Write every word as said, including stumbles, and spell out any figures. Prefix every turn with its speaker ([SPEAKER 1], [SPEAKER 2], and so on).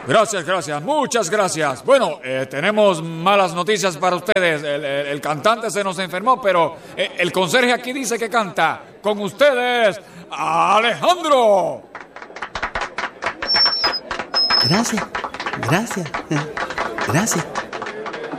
[SPEAKER 1] Gracias, gracias, muchas gracias. Bueno, eh, tenemos malas noticias para ustedes. El, el- el cantante se nos enfermó, pero eh, el conserje aquí dice que canta. Con ustedes, Alejandro.
[SPEAKER 2] Gracias, gracias, gracias.